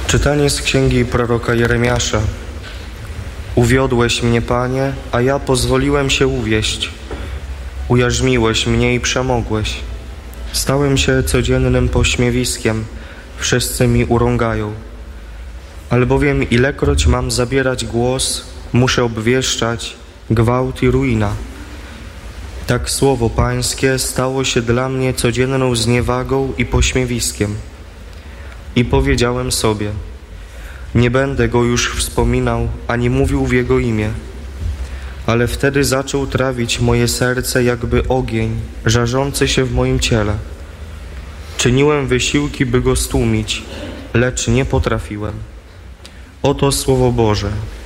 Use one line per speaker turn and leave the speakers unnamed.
Czytanie z księgi proroka Jeremiasza. Uwiodłeś mnie, Panie, a ja pozwoliłem się uwieść. Ujarzmiłeś mnie i przemogłeś. Stałem się codziennym pośmiewiskiem, wszyscy mi urągają. Albowiem ilekroć mam zabierać głos, muszę obwieszczać gwałt i ruina. Tak słowo Pańskie stało się dla mnie codzienną zniewagą i pośmiewiskiem. I powiedziałem sobie, nie będę go już wspominał, ani mówił w jego imię. Ale wtedy zaczął trawić moje serce jakby ogień, żarzący się w moim ciele. Czyniłem wysiłki, by go stłumić, lecz nie potrafiłem. Oto Słowo Boże.